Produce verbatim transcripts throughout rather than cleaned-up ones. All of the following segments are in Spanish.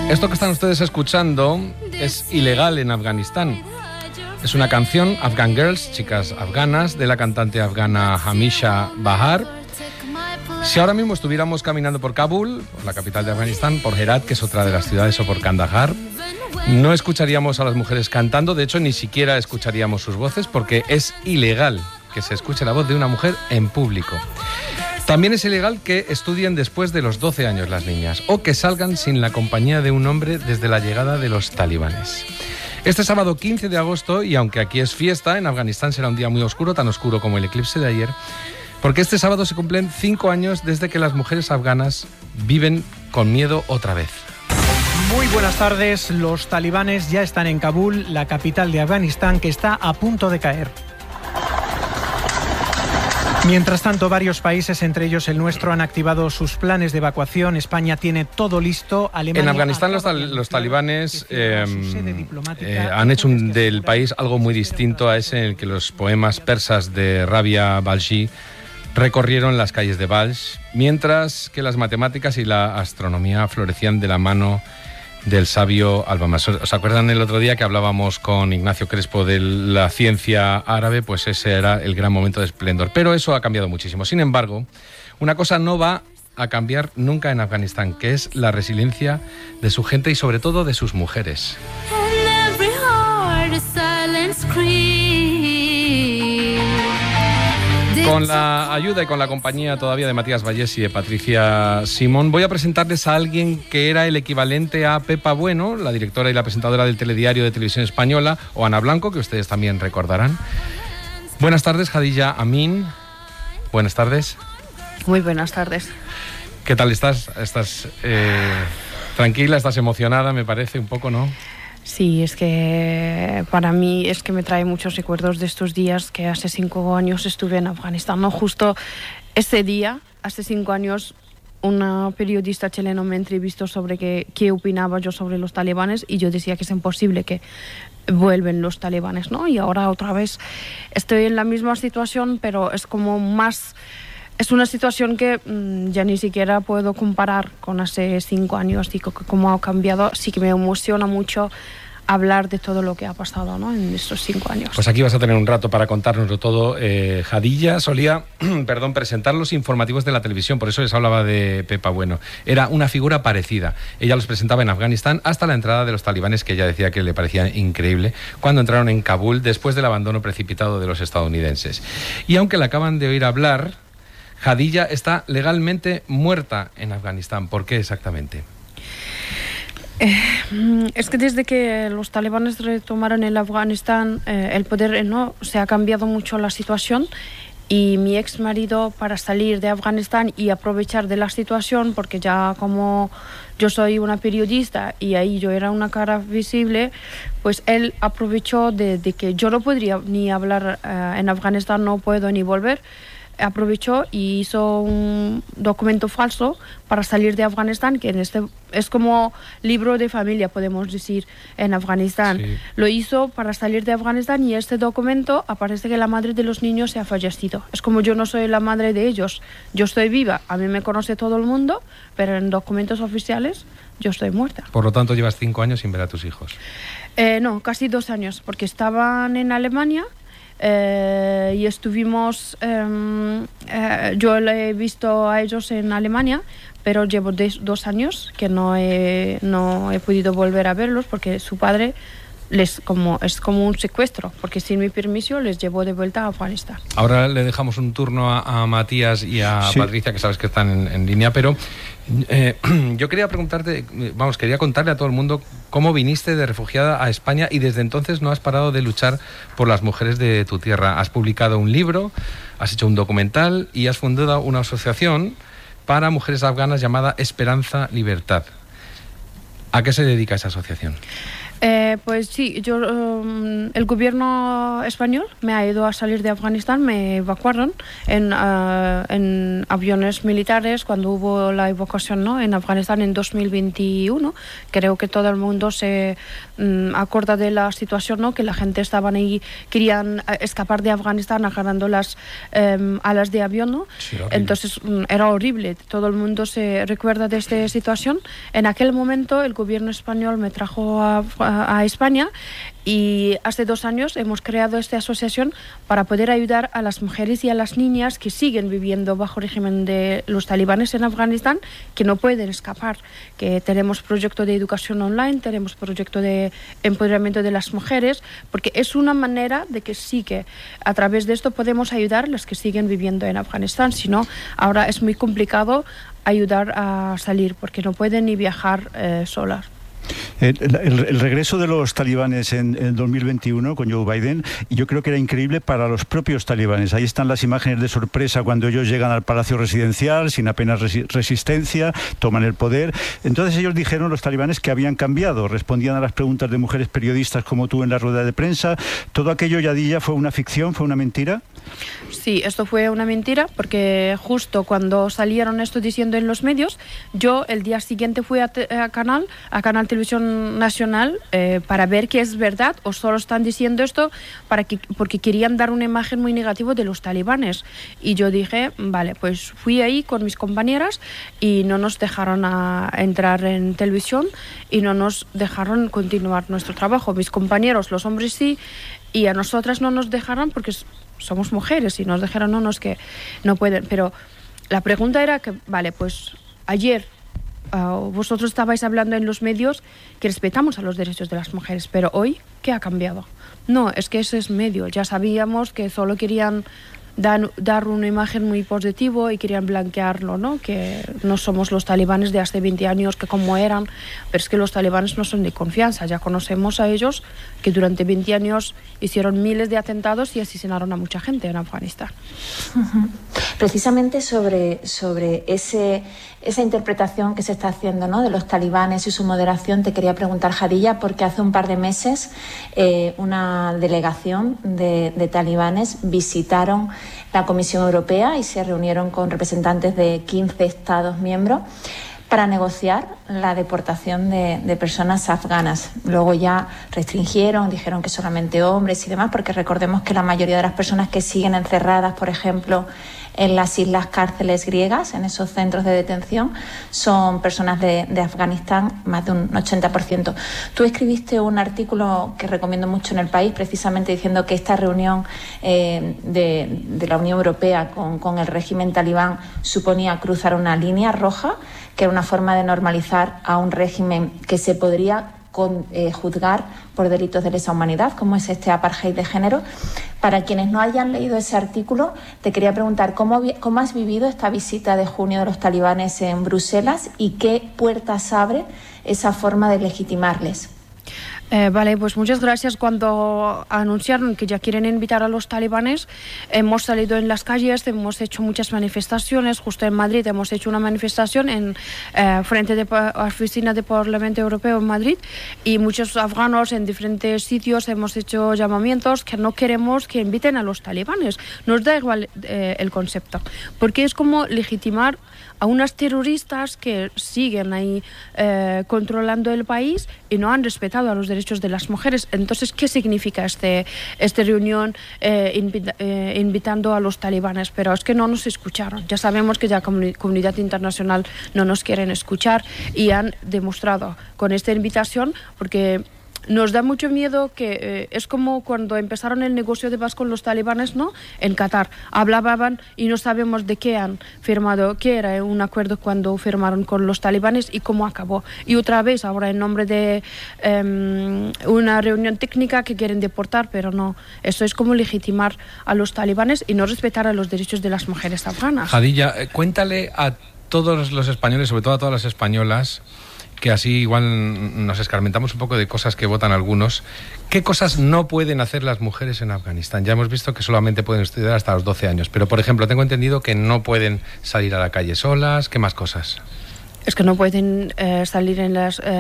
Esto que están ustedes escuchando es ilegal en Afganistán. Es una canción, Afghan Girls, chicas afganas, de la cantante afgana Hamisha Bahar. Si ahora mismo estuviéramos caminando por Kabul, por la capital de Afganistán, por Herat, que es otra de las ciudades, o por Kandahar, no escucharíamos a las mujeres cantando. De hecho, ni siquiera escucharíamos sus voces, porque es ilegal que se escuche la voz de una mujer en público. También es ilegal que estudien después de los doce años las niñas, o que salgan sin la compañía de un hombre desde la llegada de los talibanes. Este sábado quince de agosto, y aunque aquí es fiesta, en Afganistán será un día muy oscuro, tan oscuro como el eclipse de ayer, porque este sábado se cumplen cinco años desde que las mujeres afganas viven con miedo otra vez. Muy buenas tardes. Los talibanes ya están en Kabul, la capital de Afganistán, que está a punto de caer. Mientras tanto, varios países, entre ellos el nuestro, han activado sus planes de evacuación. España tiene todo listo. Alemania, en Afganistán los, tal- los talibanes eh, eh, han hecho un, del país algo muy distinto a ese en el que los poemas persas de Rabia Balji recorrieron las calles de Balj, mientras que las matemáticas y la astronomía florecían de la mano del sabio Al-Bamasur. ¿Os acuerdan el otro día que hablábamos con Ignacio Crespo de la ciencia árabe? Pues ese era el gran momento de esplendor. Pero eso ha cambiado muchísimo. Sin embargo, una cosa no va a cambiar nunca en Afganistán, que es la resiliencia de su gente y sobre todo de sus mujeres. Con la ayuda y con la compañía todavía de Matías Vallés y de Patricia Simón, voy a presentarles a alguien que era el equivalente a Pepa Bueno, la directora y la presentadora del Telediario de Televisión Española, o Ana Blanco, que ustedes también recordarán. Buenas tardes, Khadija Amin. Buenas tardes. Muy buenas tardes. ¿Qué tal estás? ¿Estás eh, tranquila? ¿Estás emocionada? Me parece un poco, ¿no? Sí, es que para mí es que me trae muchos recuerdos de estos días que hace cinco años estuve en Afganistán. ¿No? Justo ese día, hace cinco años, una periodista chilena me entrevistó sobre qué, qué opinaba yo sobre los talibanes y yo decía que es imposible que vuelven los talibanes, ¿no? Y ahora otra vez estoy en la misma situación, pero es como más... Es una situación que mmm, ya ni siquiera puedo comparar con hace cinco años y cómo ha cambiado. Sí que me emociona mucho hablar de todo lo que ha pasado, ¿no? En estos cinco años. Pues aquí vas a tener un rato para contárnoslo todo. Eh, Khadija solía perdón, presentar los informativos de la televisión, por eso les hablaba de Pepa Bueno. Era una figura parecida. Ella los presentaba en Afganistán hasta la entrada de los talibanes, que ella decía que le parecía increíble, cuando entraron en Kabul después del abandono precipitado de los estadounidenses. Y aunque la acaban de oír hablar, Khadija está legalmente muerta en Afganistán. ¿Por qué exactamente? Eh, es que desde que los talibanes retomaron el Afganistán, eh, el poder, no, se ha cambiado mucho la situación. Y mi ex marido, para salir de Afganistán y aprovechar de la situación, porque ya como yo soy una periodista y ahí yo era una cara visible, pues él aprovechó de, de que yo no podría ni hablar eh, en Afganistán, no puedo ni volver. Aprovechó y hizo un documento falso para salir de Afganistán, que en este es como libro de familia, podemos decir, en Afganistán. Sí. Lo hizo para salir de Afganistán y este documento aparece que la madre de los niños se ha fallecido. Es como yo no soy la madre de ellos, yo estoy viva, a mí me conoce todo el mundo, pero en documentos oficiales yo estoy muerta. Por lo tanto, llevas cinco años sin ver a tus hijos. Eh, no, casi dos años, porque estaban en Alemania. Eh, y estuvimos, eh, eh, yo le he visto a ellos en Alemania, pero llevo de, dos años que no he, no he podido volver a verlos porque su padre les como es como un secuestro, porque sin mi permiso les llevó de vuelta a Afganistán. Ahora le dejamos un turno a, a Matías y a sí. Patricia, que sabes que están en, en línea, pero eh, yo quería preguntarte, vamos, quería contarle a todo el mundo cómo viniste de refugiada a España y desde entonces no has parado de luchar por las mujeres de tu tierra. Has publicado un libro, has hecho un documental y has fundado una asociación para mujeres afganas llamada Esperanza Libertad. ¿A qué se dedica esa asociación? Eh, pues sí, yo, um, el gobierno español me ha ido a salir de Afganistán, me evacuaron en, uh, en aviones militares cuando hubo la evacuación, ¿no?, en Afganistán en dos mil veintiuno. Creo que todo el mundo se um, acuerda de la situación, ¿no?, que la gente estaban ahí, querían escapar de Afganistán agarrando las um, alas de avión, ¿no? Sí, entonces um, era horrible, todo el mundo se recuerda de esta situación. En aquel momento el gobierno español me trajo a a España y hace dos años hemos creado esta asociación para poder ayudar a las mujeres y a las niñas que siguen viviendo bajo régimen de los talibanes en Afganistán, que no pueden escapar, que tenemos proyecto de educación online, tenemos proyecto de empoderamiento de las mujeres, porque es una manera de que sí que a través de esto podemos ayudar a las que siguen viviendo en Afganistán. Si no, ahora es muy complicado ayudar a salir porque no pueden ni viajar eh, solas. El, el, el regreso de los talibanes en el dos mil veintiuno con Joe Biden, yo creo que era increíble para los propios talibanes. Ahí están las imágenes de sorpresa cuando ellos llegan al palacio residencial sin apenas resi resistencia, toman el poder. Entonces ellos dijeron, los talibanes, que habían cambiado, respondían a las preguntas de mujeres periodistas como tú en la rueda de prensa. ¿Todo aquello, Yadilla, fue una ficción, fue una mentira? Sí, esto fue una mentira porque justo cuando salieron esto diciendo en los medios, yo el día siguiente fui a, a Canal, a Canal Televisión Nacional eh, para ver que es verdad o solo están diciendo esto para que, porque querían dar una imagen muy negativa de los talibanes. Y yo dije, vale, pues fui ahí con mis compañeras y no nos dejaron a entrar en televisión y no nos dejaron continuar nuestro trabajo. Mis compañeros, los hombres sí, y a nosotras no nos dejaron porque somos mujeres y nos dijeron no, no, es que no pueden. Pero la pregunta era que, vale, pues ayer uh, vosotros estabais hablando en los medios que respetamos a los derechos de las mujeres, pero hoy, ¿qué ha cambiado? No, es que ese es medio. Ya sabíamos que solo querían dar, dar una imagen muy positiva y querían blanquearlo, ¿no? Que no somos los talibanes de hace veinte años que como eran, pero es que los talibanes no son de confianza. Ya conocemos a ellos que durante veinte años hicieron miles de atentados y asesinaron a mucha gente en Afganistán. Uh-huh. Precisamente sobre, sobre ese, esa interpretación que se está haciendo, ¿no?, de los talibanes y su moderación, te quería preguntar, Jadilla, porque hace un par de meses eh, una delegación de, de talibanes visitaron la Comisión Europea y se reunieron con representantes de quince Estados miembros para negociar la deportación de, de personas afganas. Luego ya restringieron, dijeron que solamente hombres y demás, porque recordemos que la mayoría de las personas que siguen encerradas, por ejemplo, en las islas cárceles griegas, en esos centros de detención, son personas de, de Afganistán, más de un ochenta por ciento. Tú escribiste un artículo que recomiendo mucho en El País, precisamente diciendo que esta reunión eh, de, de la Unión Europea con, con el régimen talibán suponía cruzar una línea roja, que era una forma de normalizar a un régimen que se podría con, eh, juzgar por delitos de lesa humanidad, como es este apartheid de género. Para quienes no hayan leído ese artículo, te quería preguntar cómo, cómo has vivido esta visita de junio de los talibanes en Bruselas y qué puertas abre esa forma de legitimarles. Eh, vale, pues muchas gracias. Cuando anunciaron que ya quieren invitar a los talibanes, hemos salido en las calles, hemos hecho muchas manifestaciones. Justo en Madrid hemos hecho una manifestación en eh, frente de la oficina del Parlamento Europeo en Madrid, y muchos afganos en diferentes sitios hemos hecho llamamientos que no queremos que inviten a los talibanes. Nos da igual eh, el concepto, porque es como legitimar a unas terroristas que siguen ahí eh, controlando el país y no han respetado a los derechos de las mujeres. Entonces, ¿qué significa este, esta reunión eh, invita, eh, invitando a los talibanes? Pero es que no nos escucharon. Ya sabemos que la comun comunidad internacional no nos quieren escuchar y han demostrado con esta invitación, porque nos da mucho miedo que eh, es como cuando empezaron el negocio de paz con los talibanes, ¿no?, en Qatar. Hablaban y no sabemos de qué han firmado, qué era un acuerdo cuando firmaron con los talibanes y cómo acabó. Y otra vez, ahora en nombre de eh, una reunión técnica que quieren deportar, pero no. Eso es como legitimar a los talibanes y no respetar a los derechos de las mujeres afganas. Jadilla, eh, cuéntale a todos los españoles, sobre todo a todas las españolas, que así igual nos escarmentamos un poco de cosas que votan algunos. ¿Qué cosas no pueden hacer las mujeres en Afganistán? Ya hemos visto que solamente pueden estudiar hasta los doce años, pero por ejemplo tengo entendido que no pueden salir a la calle solas. ¿Qué más cosas? Es que no pueden eh, salir en las... Eh,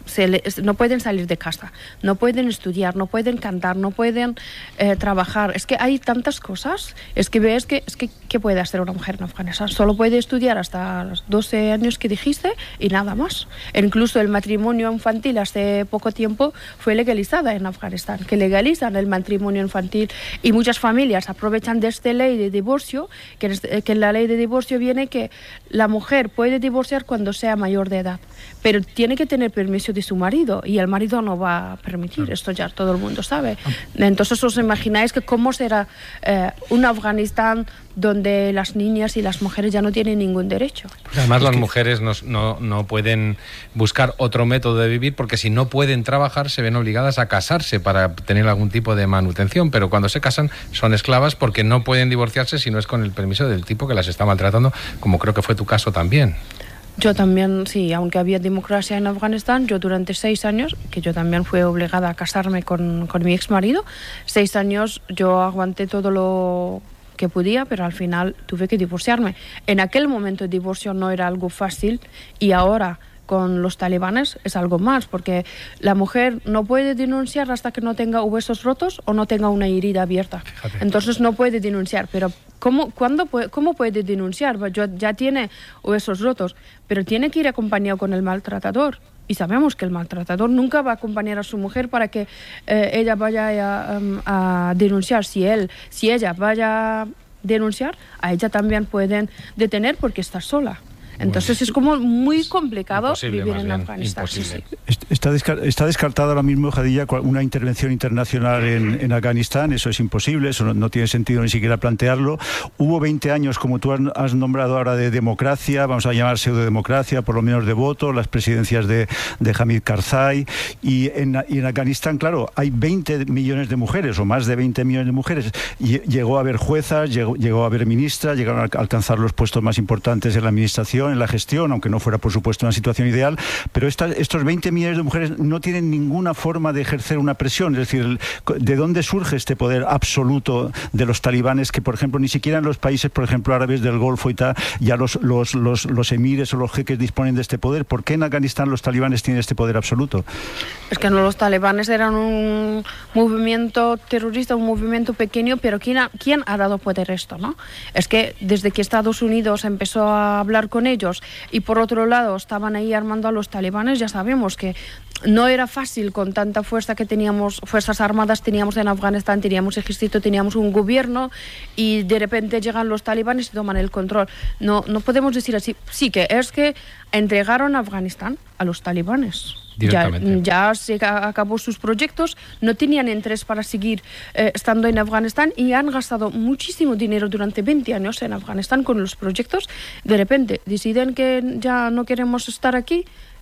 se le, no pueden salir de casa, no pueden estudiar, no pueden cantar, no pueden eh, trabajar. Es que hay tantas cosas. Es que ves que, es que ¿qué puede hacer una mujer en Afganistán? Solo puede estudiar hasta los doce años que dijiste y nada más. E incluso el matrimonio infantil hace poco tiempo fue legalizada en Afganistán, que legalizan el matrimonio infantil, y muchas familias aprovechan de esta ley de divorcio, que, es, que en la ley de divorcio viene que la mujer puede divorciar cuando sea mayor de edad, pero tiene que tener permiso de su marido, y el marido no va a permitir. Esto ya todo el mundo sabe. Entonces os imagináis que cómo será eh, un Afganistán donde las niñas y las mujeres ya no tienen ningún derecho. Además, las mujeres no, no, no pueden buscar otro método de vivir, porque si no pueden trabajar se ven obligadas a casarse para tener algún tipo de manutención, pero cuando se casan son esclavas porque no pueden divorciarse si no es con el permiso del tipo que las está maltratando, como creo que fue tu caso también. Yo también, sí, aunque había democracia en Afganistán, yo durante seis años, que yo también fui obligada a casarme con, con mi ex marido, seis años yo aguanté todo lo que podía, pero al final tuve que divorciarme. En aquel momento el divorcio no era algo fácil, y ahora con los talibanes es algo más, porque la mujer no puede denunciar hasta que no tenga huesos rotos o no tenga una herida abierta. Fíjate. Entonces no puede denunciar, pero ¿cómo, cuándo puede, ¿cómo puede denunciar? Yo, ya tiene huesos rotos, pero tiene que ir acompañado con el maltratador. Y sabemos que el maltratador nunca va a acompañar a su mujer para que eh, ella vaya a, um, a denunciar. Si él, si ella vaya a denunciar, a ella también pueden detener porque está sola. Entonces es como muy complicado imposible, vivir en bien, Afganistán. Sí, sí. Está, descar está descartada ahora mismo, Jadilla, una intervención internacional en, en Afganistán. Eso es imposible, eso no, no tiene sentido ni siquiera plantearlo. Hubo veinte años, como tú has nombrado ahora, de democracia, vamos a llamar pseudodemocracia, por lo menos de voto, las presidencias de, de Hamid Karzai. Y en, y en Afganistán, claro, hay veinte millones de mujeres, o más de veinte millones de mujeres. Y llegó a haber juezas, llegó, llegó a haber ministras, llegaron a alcanzar los puestos más importantes en la administración, en la gestión, aunque no fuera por supuesto una situación ideal, pero esta, estos veinte millones de mujeres no tienen ninguna forma de ejercer una presión. Es decir, ¿de dónde surge este poder absoluto de los talibanes, que por ejemplo ni siquiera en los países, por ejemplo, árabes del Golfo y tal, ya los, los, los, los emires o los jeques disponen de este poder? ¿Por qué en Afganistán los talibanes tienen este poder absoluto? Es que no, los talibanes eran un movimiento terrorista, un movimiento pequeño, pero ¿quién ha, quién ha dado poder esto, no? Es que desde que Estados Unidos empezó a hablar con ellos, y por otro lado estaban ahí armando a los talibanes, ya sabemos que no era fácil con tanta fuerza que teníamos, fuerzas armadas teníamos en Afganistán, teníamos ejército, teníamos un gobierno, y de repente llegan los talibanes y toman el control. No, no podemos decir así. Sí que es que entregaron a Afganistán a los talibanes. Ya, ya se acabó sus proyectos, no tenían interés para seguir eh, estando en Afganistán, y han gastado muchísimo dinero durante veinte años en Afganistán con los proyectos. De repente deciden que ya no queremos estar aquí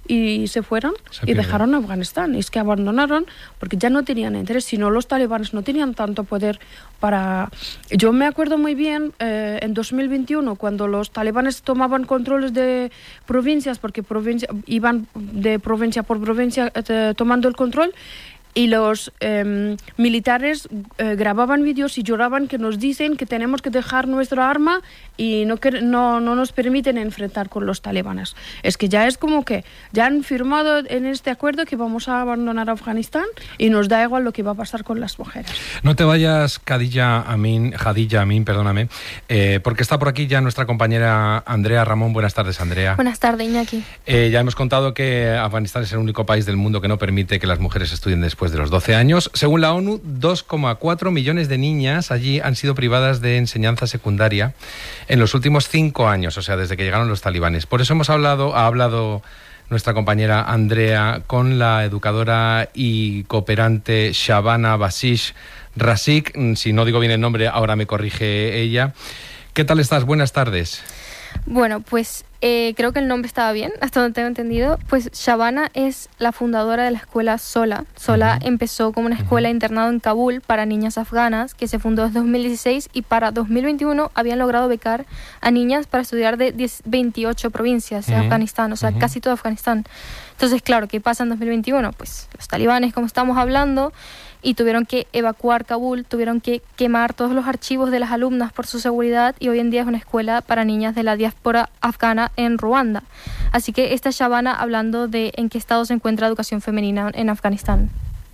y se fueron se y dejaron Afganistán. Y es que abandonaron porque ya no tenían interés. Si no, los talibanes no tenían tanto poder para... Yo me acuerdo muy bien eh, en dos mil veintiuno, cuando los talibanes tomaban controles de provincias, porque provincia, iban de provincia por provincia eh, tomando el control, y los eh, militares eh, grababan vídeos y lloraban, que nos dicen que tenemos que dejar nuestra arma y no, que, no, no nos permiten enfrentar con los talibanes. Es que ya es como que ya han firmado en este acuerdo que vamos a abandonar Afganistán y nos da igual lo que va a pasar con las mujeres. No te vayas, Khadija Amin, Khadija Amin, perdóname, eh, porque está por aquí ya nuestra compañera Andrea Ramón. Buenas tardes, Andrea. Buenas tardes, Iñaki. Eh, ya hemos contado que Afganistán es el único país del mundo que no permite que las mujeres estudien después de los doce años. Según la ONU, dos coma cuatro millones de niñas allí han sido privadas de enseñanza secundaria en los últimos cinco años, o sea, desde que llegaron los talibanes. Por eso hemos hablado, ha hablado nuestra compañera Andrea con la educadora y cooperante Shabana Basish Rasik. Si no digo bien el nombre, ahora me corrige ella. ¿Qué tal estás? Buenas tardes. Bueno, pues eh, creo que el nombre estaba bien, hasta donde tengo entendido. Pues Shabana es la fundadora de la escuela Sola. Sola uh-huh. empezó como una escuela uh-huh. internado en Kabul para niñas afganas, que se fundó en dos mil dieciséis, y para dos mil veintiuno habían logrado becar a niñas para estudiar de diez, veintiocho provincias de uh-huh. Afganistán, o sea, uh-huh. casi todo Afganistán. Entonces, claro, ¿qué pasa en dos mil veintiuno? Pues los talibanes, como estamos hablando, y tuvieron que evacuar Kabul, tuvieron que quemar todos los archivos de las alumnas por su seguridad y hoy en día es una escuela para niñas de la diáspora afgana en Ruanda. Así que esta es Shabana hablando de en qué estado se encuentra la educación femenina en Afganistán.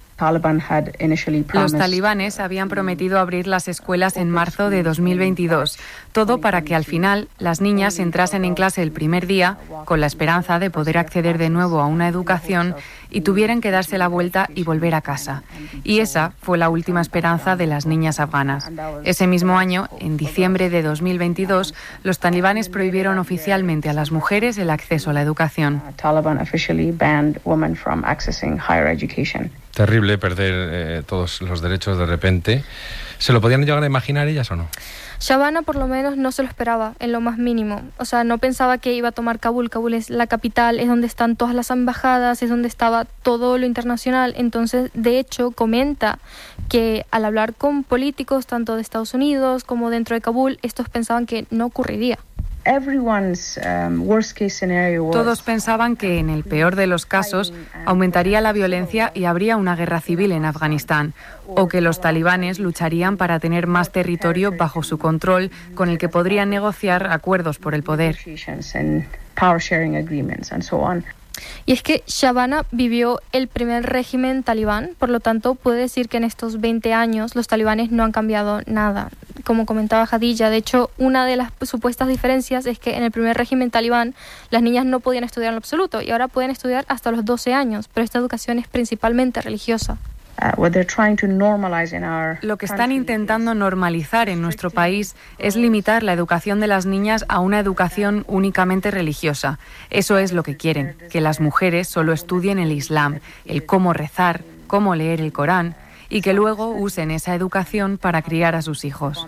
Los talibanes habían prometido abrir las escuelas en marzo de dos mil veintidós, todo para que al final las niñas entrasen en clase el primer día con la esperanza de poder acceder de nuevo a una educación y tuvieran que darse la vuelta y volver a casa. Y esa fue la última esperanza de las niñas afganas. Ese mismo año, en diciembre de dos mil veintidós, los talibanes prohibieron oficialmente a las mujeres el acceso a la educación. Terrible perder eh, todos los derechos de repente. ¿Se lo podían llegar a imaginar ellas o no? Shabana por lo menos no se lo esperaba, en lo más mínimo. O sea, no pensaba que iba a tomar Kabul. Kabul es la capital, es donde están todas las embajadas, es donde estaba todo lo internacional. Entonces, de hecho, comenta que al hablar con políticos, tanto de Estados Unidos como dentro de Kabul, estos pensaban que no ocurriría. Todos pensaban que en el peor de los casos aumentaría la violencia y habría una guerra civil en Afganistán, o que los talibanes lucharían para tener más territorio bajo su control con el que podrían negociar acuerdos por el poder. Y es que Shabana vivió el primer régimen talibán, por lo tanto puede decir que en estos veinte años los talibanes no han cambiado nada. Como comentaba Khadija, de hecho, una de las supuestas diferencias es que en el primer régimen talibán las niñas no podían estudiar en lo absoluto y ahora pueden estudiar hasta los doce años, pero esta educación es principalmente religiosa. Lo que están intentando normalizar en nuestro país es limitar la educación de las niñas a una educación únicamente religiosa. Eso es lo que quieren, que las mujeres solo estudien el Islam, el cómo rezar, cómo leer el Corán, y que luego usen esa educación para criar a sus hijos.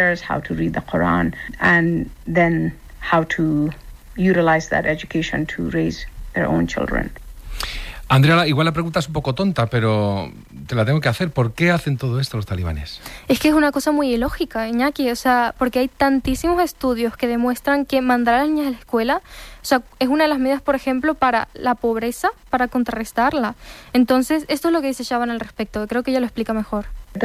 Andrea, igual la pregunta es un poco tonta, pero te la tengo que hacer. ¿Por qué hacen todo esto los talibanes? Es que es una cosa muy ilógica, Iñaki, o sea, porque hay tantísimos estudios que demuestran que mandar a las niñas a la escuela, o sea, es una de las medidas, por ejemplo, para la pobreza, para contrarrestarla. Entonces, esto es lo que dice Shabana al respecto, creo que ella lo explica mejor.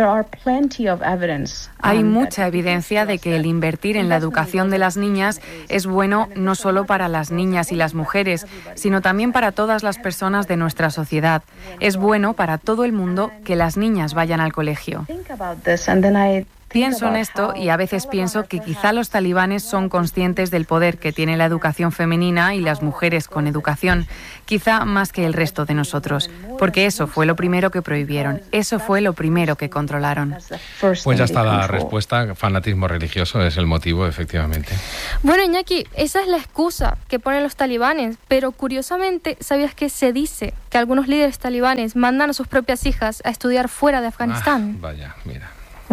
Hay mucha evidencia de que el invertir en la educación de las niñas es bueno no solo para las niñas y las mujeres, sino también para todas las personas de nuestra sociedad. Es bueno para todo el mundo que las niñas vayan al colegio. Pienso en esto y a veces pienso que quizá los talibanes son conscientes del poder que tiene la educación femenina y las mujeres con educación, quizá más que el resto de nosotros, porque eso fue lo primero que prohibieron, eso fue lo primero que controlaron. Pues ya está la respuesta, fanatismo religioso es el motivo, efectivamente. Bueno, Iñaki, esa es la excusa que ponen los talibanes, pero curiosamente, ¿sabías que se dice que algunos líderes talibanes mandan a sus propias hijas a estudiar fuera de Afganistán? Ah, vaya, mira.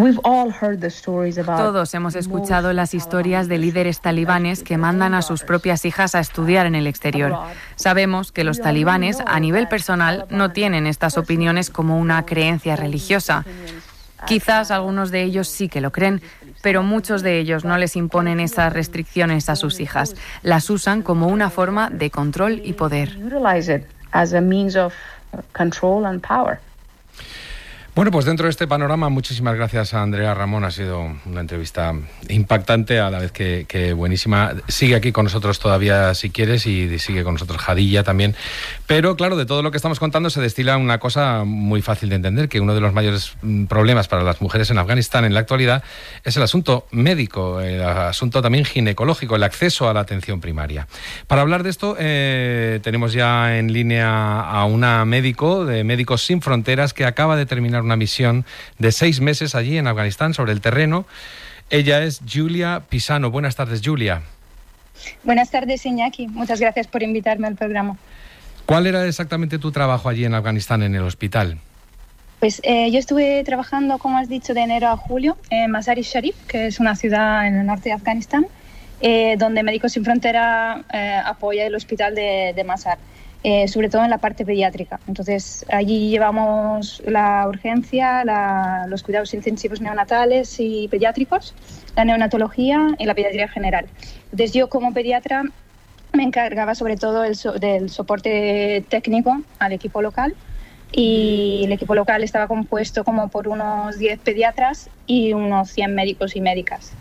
Todos hemos escuchado las historias de líderes talibanes que mandan a sus propias hijas a estudiar en el exterior. Sabemos que los talibanes, a nivel personal, no tienen estas opiniones como una creencia religiosa. Quizás algunos de ellos sí que lo creen, pero muchos de ellos no les imponen esas restricciones a sus hijas. Las usan como una forma de control y poder. Bueno, pues dentro de este panorama, muchísimas gracias a Andrea Ramón. Ha sido una entrevista impactante, a la vez que, que buenísima. Sigue aquí con nosotros todavía si quieres y sigue con nosotros Khadija también. Pero claro, de todo lo que estamos contando se destila una cosa muy fácil de entender, que uno de los mayores problemas para las mujeres en Afganistán en la actualidad es el asunto médico, el asunto también ginecológico, el acceso a la atención primaria. Para hablar de esto eh, tenemos ya en línea a una médico de Médicos Sin Fronteras que acaba de terminar una misión de seis meses allí en Afganistán sobre el terreno. Ella es Julia Pisano. Buenas tardes, Julia. Buenas tardes, Iñaki. Muchas gracias por invitarme al programa. ¿Cuál era exactamente tu trabajo allí en Afganistán, en el hospital? Pues eh, yo estuve trabajando, como has dicho, de enero a julio en Mazar-i-Sharif, que es una ciudad en el norte de Afganistán, eh, donde Médicos Sin Fronteras eh, apoya el hospital de, de Mazar. Eh, sobre todo en la parte pediátrica. Entonces, allí llevamos la urgencia, la, los cuidados intensivos neonatales y pediátricos, la neonatología y la pediatría general. Entonces, yo como pediatra me encargaba sobre todo el so, del soporte técnico al equipo local y el equipo local estaba compuesto como por unos diez pediatras y unos cien médicos y médicas.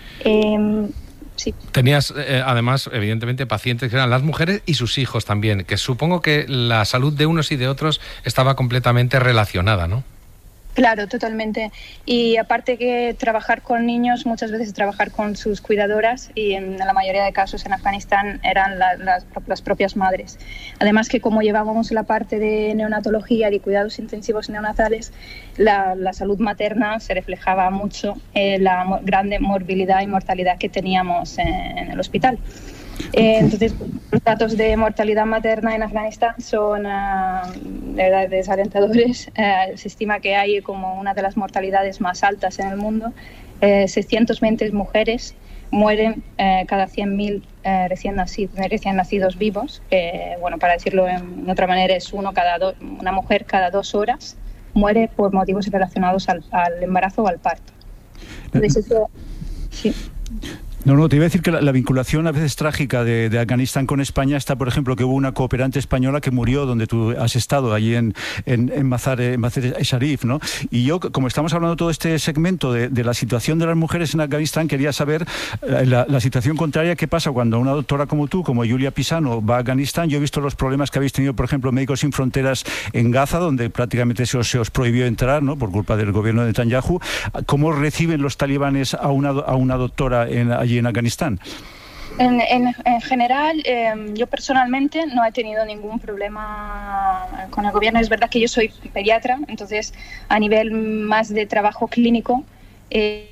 Eh, sí. Tenías, eh, además, evidentemente, pacientes que eran las mujeres y sus hijos también, que supongo que la salud de unos y de otros estaba completamente relacionada, ¿no? Claro, totalmente. Y aparte que trabajar con niños, muchas veces trabajar con sus cuidadoras, y en la mayoría de casos en Afganistán eran la, las, las propias madres. Además que como llevábamos la parte de neonatología y cuidados intensivos neonatales, la, la salud materna se reflejaba mucho en la mo- grande morbilidad y mortalidad que teníamos en, en el hospital. Eh, entonces, los datos de mortalidad materna en Afganistán son uh, de verdad desalentadores. Uh, se estima que hay como una de las mortalidades más altas en el mundo. Eh, seiscientas veinte mujeres mueren eh, cada cien mil eh, recién, nacidos, recién nacidos vivos. Eh, bueno, para decirlo en otra manera, es uno cada do, una mujer cada dos horas muere por motivos relacionados al, al embarazo o al parto. Entonces, eso, sí. No, no, te iba a decir que la, la vinculación a veces trágica de, de Afganistán con España está, por ejemplo, que hubo una cooperante española que murió donde tú has estado, allí en, en, en Mazar-e-Sharif, ¿no? Y yo, como estamos hablando todo este segmento de, de la situación de las mujeres en Afganistán, quería saber eh, la, la situación contraria, qué pasa cuando una doctora como tú, como Julia Pisano, va a Afganistán. Yo he visto los problemas que habéis tenido, por ejemplo, Médicos Sin Fronteras en Gaza, donde prácticamente se os, se os prohibió entrar, ¿no?, por culpa del gobierno de Netanyahu. ¿Cómo reciben los talibanes a una, a una doctora en, allí en Afganistán? En, en, en general, eh, yo personalmente no he tenido ningún problema con el gobierno. Es verdad que yo soy pediatra, entonces a nivel más de trabajo clínico eh,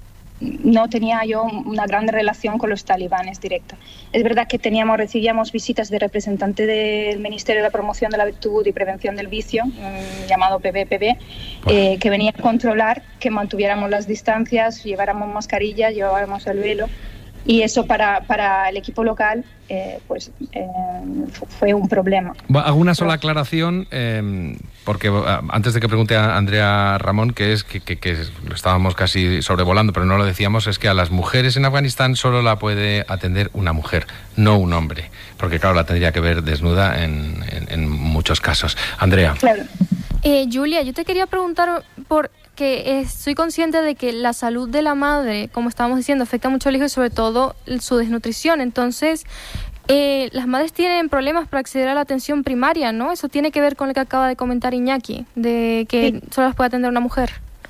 no tenía yo una gran relación con los talibanes directa. Es verdad que teníamos, recibíamos visitas de representantes del Ministerio de la Promoción de la Virtud y Prevención del Vicio, mmm, llamado P B P B, eh, que venía a controlar que mantuviéramos las distancias, lleváramos mascarillas, lleváramos el velo. Y eso para, para el equipo local eh, pues eh, fue un problema. Hago una sola aclaración, eh, porque antes de que pregunte a Andrea Ramón, que es que, que, que lo estábamos casi sobrevolando, pero no lo decíamos, es que a las mujeres en Afganistán solo la puede atender una mujer, no un hombre, porque claro, la tendría que ver desnuda en, en, en muchos casos. Andrea. Claro. Eh, Julia, yo te quería preguntar por... que eh, soy consciente de que la salud de la madre, como estábamos diciendo, afecta mucho al hijo y sobre todo su desnutrición. Entonces, eh, las madres tienen problemas para acceder a la atención primaria, ¿no? Eso tiene que ver con lo que acaba de comentar Iñaki, de que sí, solo las puede atender una mujer.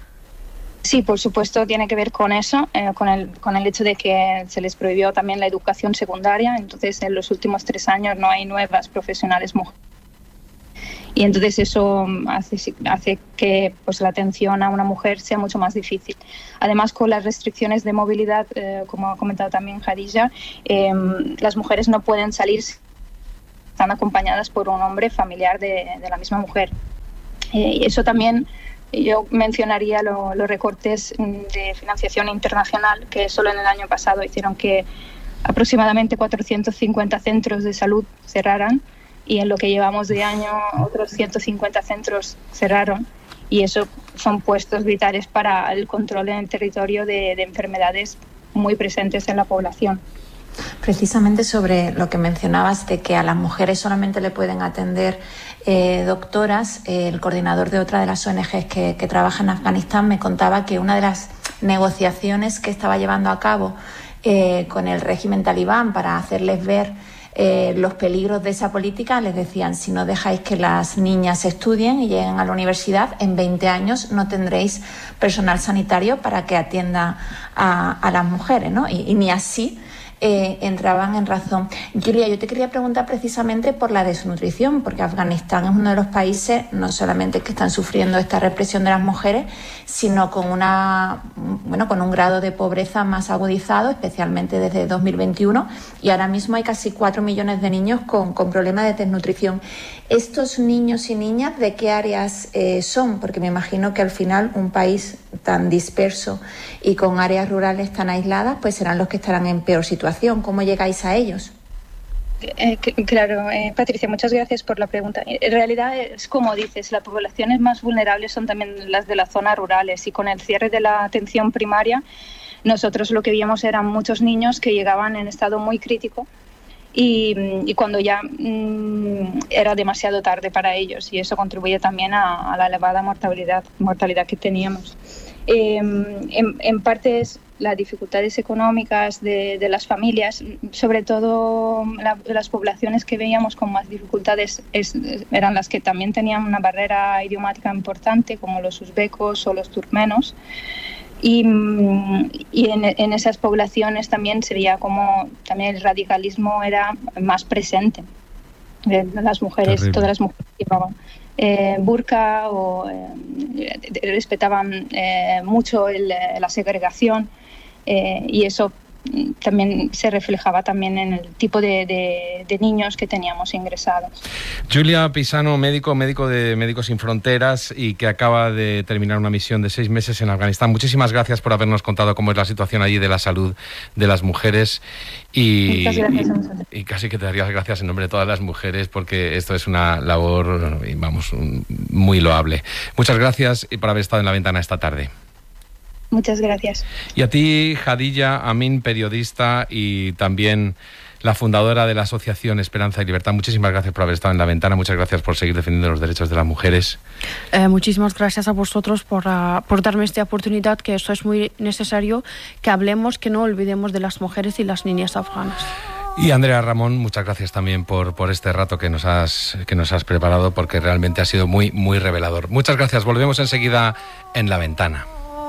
Sí, por supuesto, tiene que ver con eso, eh, con el, con el hecho de que se les prohibió también la educación secundaria. Entonces, en los últimos tres años no hay nuevas profesionales mujeres. Y entonces eso hace, hace que pues, la atención a una mujer sea mucho más difícil. Además, con las restricciones de movilidad, eh, como ha comentado también Khadija, eh, las mujeres no pueden salir, están acompañadas por un hombre familiar de, de la misma mujer. Eh, y eso también, yo mencionaría lo, los recortes de financiación internacional, que solo en el año pasado hicieron que aproximadamente cuatrocientos cincuenta centros de salud cerraran. Y en lo que llevamos de año, otros ciento cincuenta centros cerraron. Y eso son puestos vitales para el control en el territorio de, de enfermedades muy presentes en la población. Precisamente sobre lo que mencionabas de que a las mujeres solamente le pueden atender eh, doctoras, eh, el coordinador de otra de las O N Ges que, que trabaja en Afganistán me contaba que una de las negociaciones que estaba llevando a cabo eh, con el régimen talibán para hacerles ver Eh, los peligros de esa política, les decían, si no dejáis que las niñas estudien y lleguen a la universidad, en veinte años no tendréis personal sanitario para que atienda a, a las mujeres, ¿no? Y, y ni así eh, entraban en razón. Julia, yo te quería preguntar precisamente por la desnutrición, porque Afganistán es uno de los países no solamente que están sufriendo esta represión de las mujeres, sino con una bueno con un grado de pobreza más agudizado, especialmente desde dos mil veintiuno, y ahora mismo hay casi cuatro millones de niños con, con problemas de desnutrición. ¿Estos niños y niñas de qué áreas eh, son? Porque me imagino que al final un país tan disperso y con áreas rurales tan aisladas, pues serán los que estarán en peor situación. ¿Cómo llegáis a ellos? Eh, claro, eh, Patricia, muchas gracias por la pregunta. En realidad es como dices, las poblaciones más vulnerables son también las de las zonas rurales, y con el cierre de la atención primaria nosotros lo que víamos eran muchos niños que llegaban en estado muy crítico y, y cuando ya mmm, era demasiado tarde para ellos, y eso contribuye también a, a la elevada mortalidad, mortalidad que teníamos. Eh, en, en parte es las dificultades económicas de, de las familias, sobre todo la, las poblaciones que veíamos con más dificultades es, eran las que también tenían una barrera idiomática importante, como los uzbecos o los turkmenos. Y, y en, en esas poblaciones también sería como también el radicalismo era más presente. Las mujeres, Terrible. todas las mujeres llevaban eh, burka o eh, respetaban eh, mucho el, la segregación, eh, y eso también se reflejaba también en el tipo de, de, de niños que teníamos ingresados. Giulia Pisano, médico, médico de Médicos Sin Fronteras y que acaba de terminar una misión de seis meses en Afganistán. Muchísimas gracias por habernos contado cómo es la situación allí de la salud de las mujeres y, Muchas gracias a vosotros. y, y casi que te daría las gracias en nombre de todas las mujeres porque esto es una labor, vamos, muy loable. Muchas gracias por haber estado en La Ventana esta tarde. Muchas gracias. Y a ti, Hadilla Amin, periodista y también la fundadora de la Asociación Esperanza y Libertad. Muchísimas gracias por haber estado en La Ventana. Muchas gracias por seguir defendiendo los derechos de las mujeres. Eh, muchísimas gracias a vosotros por, uh, por darme esta oportunidad, que eso es muy necesario, que hablemos, que no olvidemos de las mujeres y las niñas afganas. Y Andrea Ramón, muchas gracias también por, por este rato que nos has, que nos has preparado, porque realmente ha sido muy, muy revelador. Muchas gracias. Volvemos enseguida en La Ventana.